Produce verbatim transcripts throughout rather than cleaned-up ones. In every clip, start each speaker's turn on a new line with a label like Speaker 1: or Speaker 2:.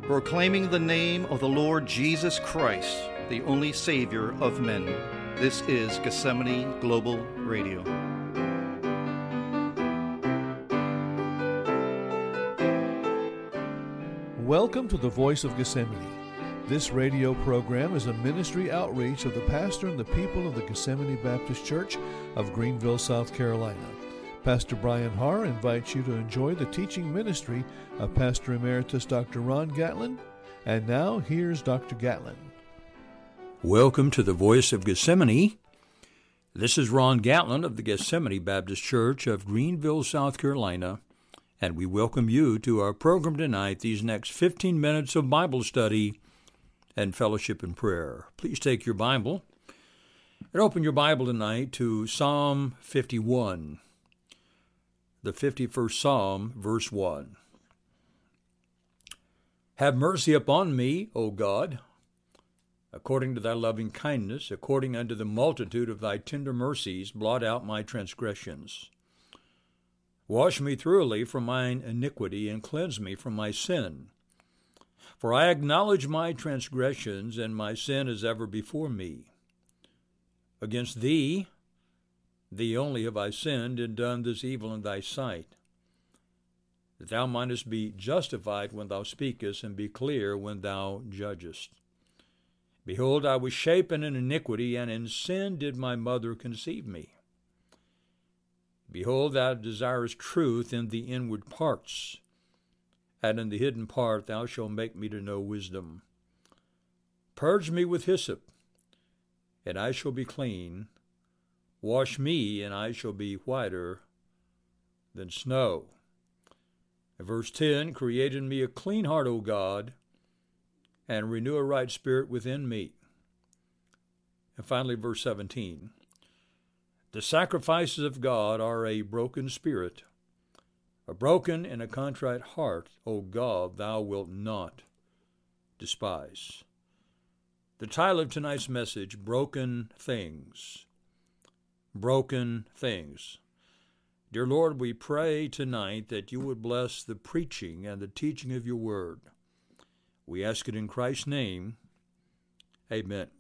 Speaker 1: proclaiming the name of the Lord Jesus Christ, the only Savior of men. This is Gethsemane Global Radio.
Speaker 2: Welcome to the Voice of Gethsemane. This radio program is a ministry outreach of the pastor and the people of the Gethsemane Baptist Church of Greenville, South Carolina. Pastor Brian Harr invites you to enjoy the teaching ministry of Pastor Emeritus Doctor Ron Gatlin. And now, here's Doctor Gatlin.
Speaker 3: Welcome to the Voice of Gethsemane. This is Ron Gatlin of the Gethsemane Baptist Church of Greenville, South Carolina, and we welcome you to our program tonight, these next fifteen minutes of Bible study and fellowship and prayer. Please take your Bible and open your Bible tonight to Psalm fifty-one, the fifty-first Psalm, verse one. Have mercy upon me, O God, according to thy loving kindness, according unto the multitude of thy tender mercies, blot out my transgressions. Wash me thoroughly from mine iniquity, and cleanse me from my sin. For I acknowledge my transgressions, and my sin is ever before me. Against thee, thee only have I sinned, and done this evil in thy sight, that thou mightest be justified when thou speakest, and be clear when thou judgest. Behold, I was shapen in iniquity, and in sin did my mother conceive me. Behold, thou desirest truth in the inward parts, and in the hidden part thou shalt make me to know wisdom. Purge me with hyssop, and I shall be clean. Wash me, and I shall be whiter than snow. Verse ten, create in me a clean heart, O God, and renew a right spirit within me. And finally, verse seventeen, the sacrifices of God are a broken spirit, a broken and a contrite heart, O God, thou wilt not despise. The title of tonight's message, Broken Things. Broken Things. Dear Lord, we pray tonight that you would bless the preaching and the teaching of your word. We ask it in Christ's name. Amen.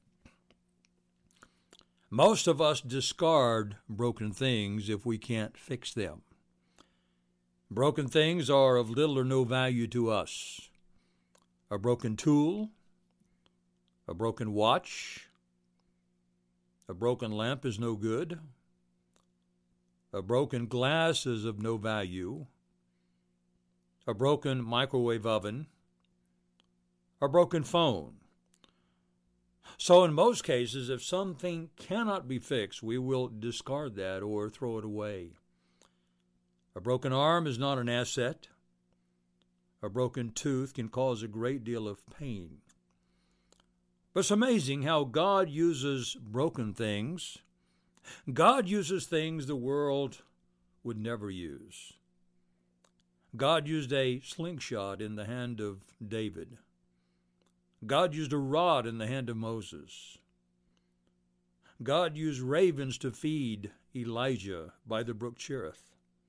Speaker 3: Most of us discard broken things if we can't fix them. Broken things are of little or no value to us. A broken tool, a broken watch, a broken lamp is no good. A broken glass is of no value. A broken microwave oven, a broken phone. So in most cases, if something cannot be fixed, we will discard that or throw it away. A broken arm is not an asset. A broken tooth can cause a great deal of pain. But it's amazing how God uses broken things. God uses things the world would never use. God used a slingshot in the hand of David. God used a rod in the hand of Moses. God used ravens to feed Elijah by the brook Cherith.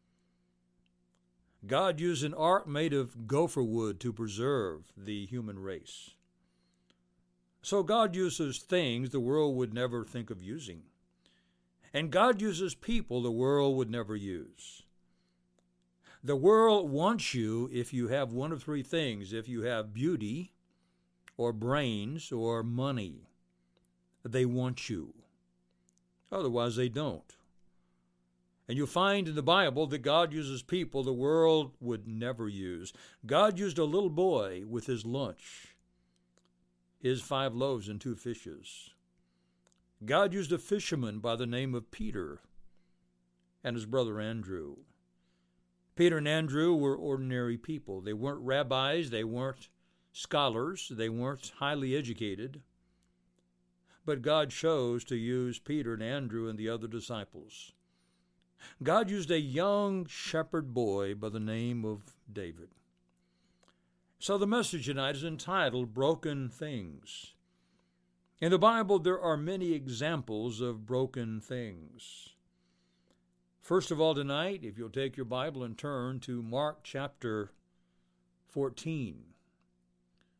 Speaker 3: God used an ark made of gopher wood to preserve the human race. So God uses things the world would never think of using. And God uses people the world would never use. The world wants you if you have one of three things: if you have beauty, or brains, or money. They want you. Otherwise, they don't. And you'll find in the Bible that God uses people the world would never use. God used a little boy with his lunch, his five loaves and two fishes. God used a fisherman by the name of Peter and his brother Andrew. Peter and Andrew were ordinary people. They weren't rabbis, they weren't scholars, they weren't highly educated. But God chose to use Peter and Andrew and the other disciples. God used a young shepherd boy by the name of David. So the message tonight is entitled Broken Things. In the Bible, there are many examples of broken things. First of all tonight, if you'll take your Bible and turn to Mark chapter fourteen.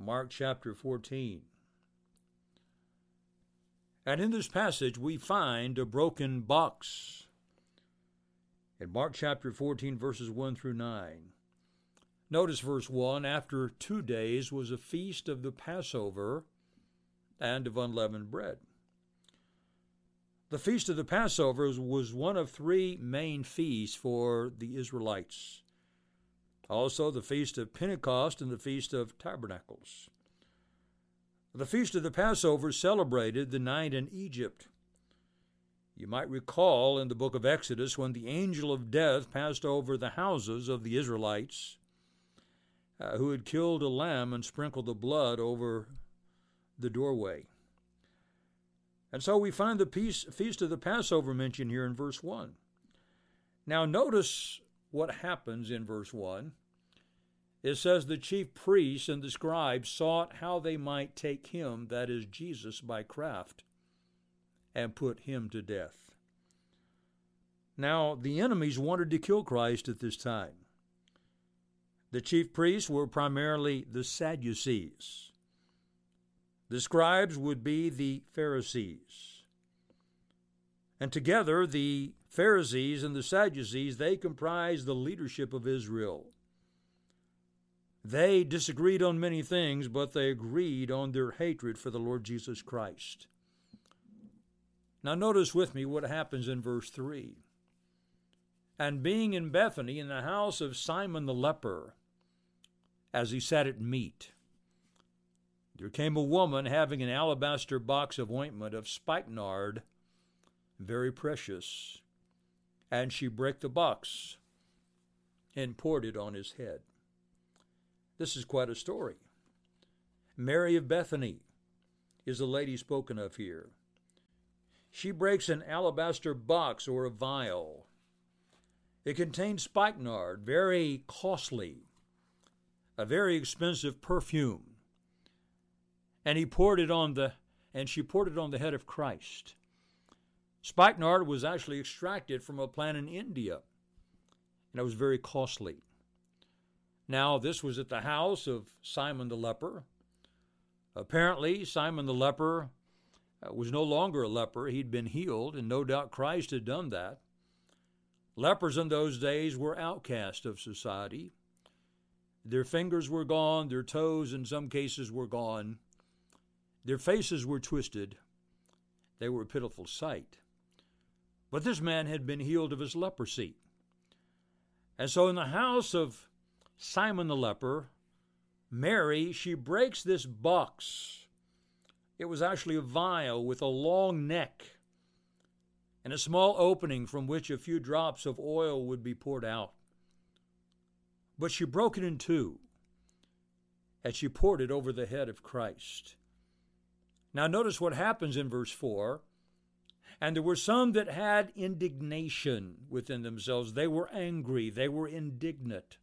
Speaker 3: Mark chapter fourteen. And in this passage we find a broken box. In Mark chapter fourteen, verses one through nine. Notice verse one, after two days was a feast of the Passover and of unleavened bread. The feast of the Passover was one of three main feasts for the Israelites. Also the feast of Pentecost and the feast of Tabernacles. The feast of the Passover celebrated the night in Egypt. You might recall in the book of Exodus when the angel of death passed over the houses of the Israelites uh, who had killed a lamb and sprinkled the blood over the doorway. And so we find the peace, feast of the Passover mentioned here in verse one. Now notice what happens in verse one. It says the chief priests and the scribes sought how they might take him, that is Jesus, by craft, and put him to death. Now the enemies wanted to kill Christ at this time. The chief priests were primarily the Sadducees. The scribes would be the Pharisees. And together, the Pharisees and the Sadducees, they comprised the leadership of Israel. They disagreed on many things, but they agreed on their hatred for the Lord Jesus Christ. Now notice with me what happens in verse three. And being in Bethany, in the house of Simon the leper, as he sat at meat, there came a woman having an alabaster box of ointment of spikenard, very precious, and she brake the box and poured it on his head. This is quite a story. Mary of Bethany is the lady spoken of here. She breaks an alabaster box or a vial. It contains spikenard, very costly, a very expensive perfume. And he poured it on the, and she poured it on the head of Christ. Spikenard was actually extracted from a plant in India, and it was very costly. Now, this was at the house of Simon the leper. Apparently, Simon the leper was no longer a leper. He'd been healed, and no doubt Christ had done that. Lepers in those days were outcast of society. Their fingers were gone, their toes in some cases were gone. Their faces were twisted. They were a pitiful sight. But this man had been healed of his leprosy. And so in the house of Simon the leper, Mary, she breaks this box. It was actually a vial with a long neck and a small opening from which a few drops of oil would be poured out. But she broke it in two, and she poured it over the head of Christ. Now notice what happens in verse four. And there were some that had indignation within themselves. They were angry. They were indignant.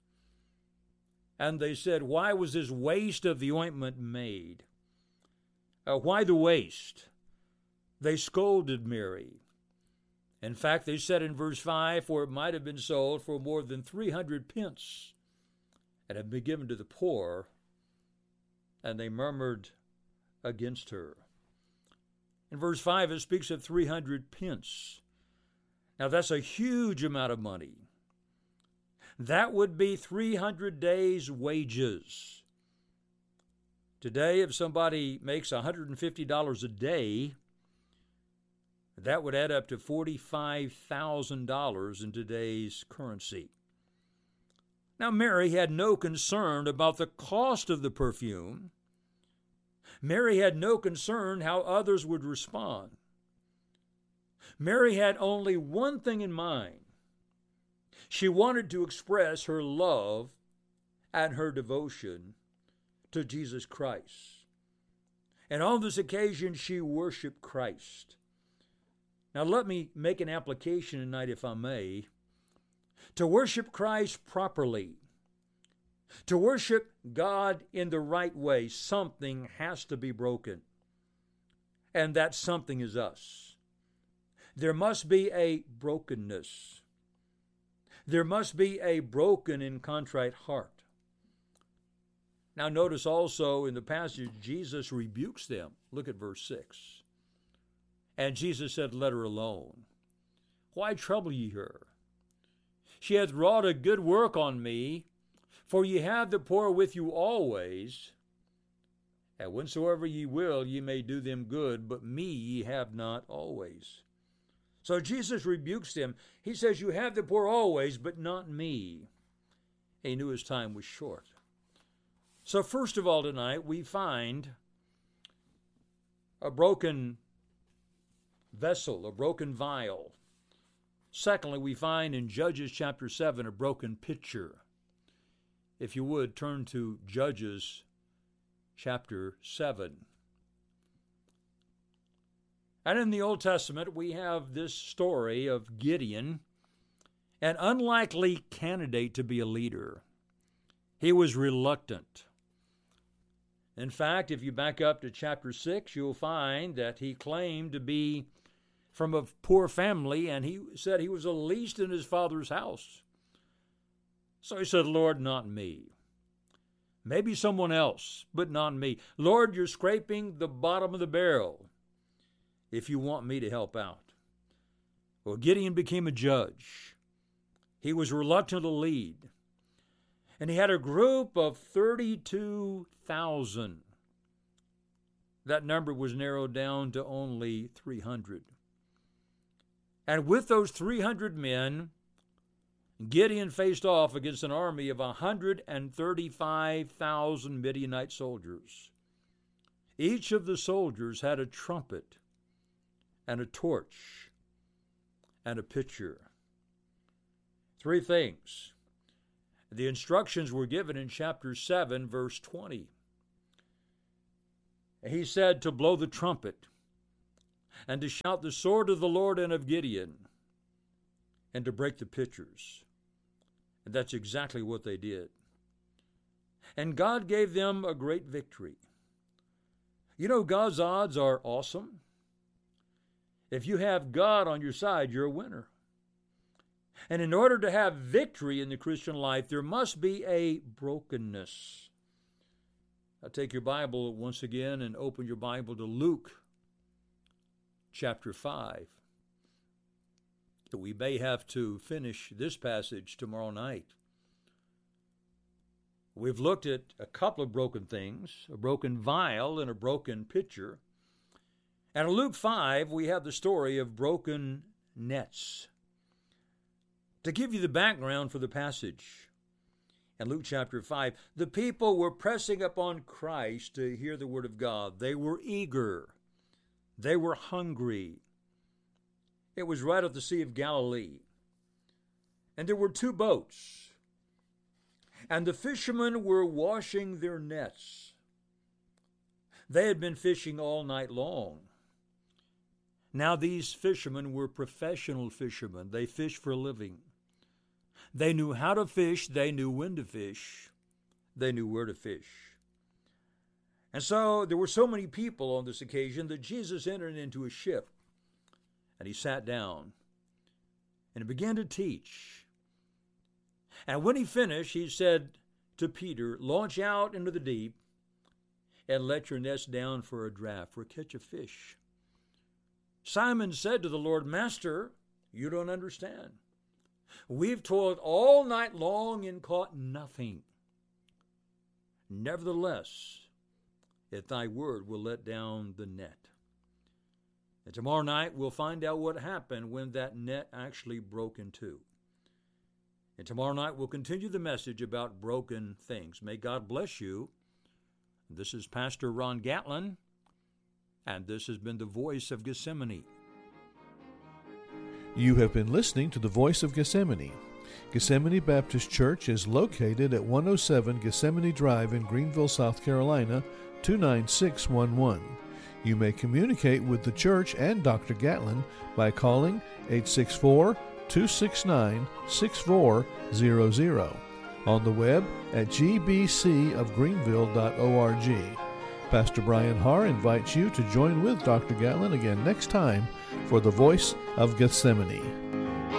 Speaker 3: And they said, why was this waste of the ointment made? Uh, why the waste? They scolded Mary. In fact, they said in verse five, for it might have been sold for more than three hundred pence and have been given to the poor. And they murmured against her. In verse five, it speaks of three hundred pence. Now, that's a huge amount of money. That would be three hundred days' wages. Today, if somebody makes one hundred fifty dollars a day, that would add up to forty-five thousand dollars in today's currency. Now, Mary had no concern about the cost of the perfume. Mary had no concern how others would respond. Mary had only one thing in mind. She wanted to express her love and her devotion to Jesus Christ. And on this occasion, she worshiped Christ. Now, let me make an application tonight, if I may. To worship Christ properly, to worship God in the right way, something has to be broken. And that something is us. There must be a brokenness. There must be a broken and contrite heart. Now notice also in the passage, Jesus rebukes them. Look at verse six. And Jesus said, let her alone. Why trouble ye her? She hath wrought a good work on me, for ye have the poor with you always, and whensoever ye will, ye may do them good, but me ye have not always. So Jesus rebukes them. He says, you have the poor always, but not me. He knew his time was short. So first of all tonight, we find a broken vessel, a broken vial. Secondly, we find in Judges chapter seven a broken pitcher. If you would, turn to Judges chapter seven. And in the Old Testament, we have this story of Gideon, an unlikely candidate to be a leader. He was reluctant. In fact, if you back up to chapter six, you'll find that he claimed to be from a poor family, and he said he was the least in his father's house. So he said, Lord, not me. Maybe someone else, but not me. Lord, you're scraping the bottom of the barrel if you want me to help out. Well, Gideon became a judge. He was reluctant to lead. And he had a group of thirty-two thousand. That number was narrowed down to only three hundred. And with those three hundred men, Gideon faced off against an army of one hundred thirty-five thousand Midianite soldiers. Each of the soldiers had a trumpet and a torch and a pitcher. Three things. The instructions were given in chapter seven, verse twenty. He said to blow the trumpet and to shout the sword of the Lord and of Gideon, and to break the pitchers. And that's exactly what they did. And God gave them a great victory. You know, God's odds are awesome. If you have God on your side, you're a winner. And in order to have victory in the Christian life, there must be a brokenness. Now take your Bible once again and open your Bible to Luke chapter five. We may have to finish this passage tomorrow night. We've looked at a couple of broken things, a broken vial and a broken pitcher. And in Luke five, we have the story of broken nets. To give you the background for the passage, in Luke chapter five, the people were pressing upon Christ to hear the word of God. They were eager. They were hungry. It was right at the Sea of Galilee. And there were two boats. And the fishermen were washing their nets. They had been fishing all night long. Now these fishermen were professional fishermen. They fished for a living. They knew how to fish. They knew when to fish. They knew where to fish. And so there were so many people on this occasion that Jesus entered into a ship, and he sat down and he began to teach. And when he finished, he said to Peter, launch out into the deep and let your nets down for a draught, for a catch of fish. Simon said to the Lord, Master, you don't understand. We've toiled all night long and caught nothing. Nevertheless, at thy word will let down the net. And tomorrow night we'll find out what happened when that net actually broke in two. And tomorrow night we'll continue the message about broken things. May God bless you. This is Pastor Ron Gatlin, and this has been the Voice of Gethsemane.
Speaker 2: You have been listening to the Voice of Gethsemane. Gethsemane Baptist Church is located at one oh seven Gethsemane Drive in Greenville, South Carolina, two nine six one one. You may communicate with the church and Doctor Gatlin by calling eight six four, two six nine, six four zero zero, on the web at g b c of greenville dot org. Pastor Brian Harr invites you to join with Doctor Gatlin again next time for the Voice of Gethsemane.